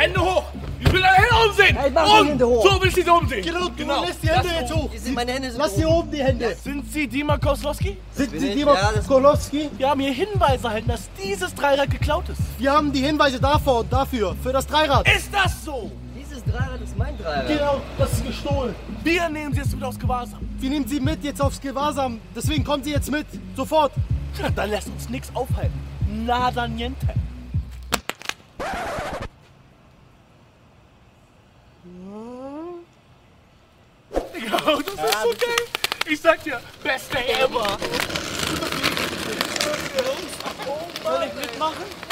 Hände hoch! Ich will deine Hände umsehen! Hey, mach die Hände hoch! So will ich sie umsehen! Genau. Lass die Hände jetzt hoch! Meine Hände sind Lass hier oben die Hände! Sind Sie Dima Koslowski? Sind bin Sie ich. Dima Ja, das- Kolowski? Wir haben hier Hinweise erhalten, dass dieses Dreirad geklaut ist. Wir haben die Hinweise davor und dafür, für das Dreirad. Ist das so? Dieses Dreirad ist mein Dreirad. Genau, das ist gestohlen. Wir nehmen Sie jetzt mit aus Gewahrsam. Wir nehmen Sie mit jetzt aufs Gewahrsam. Deswegen kommen Sie jetzt mit. Sofort. Ja, dann lässt uns nichts aufhalten. Nada niente. Ja, das ist so geil. Ich sag dir, beste ever. Soll ich mitmachen?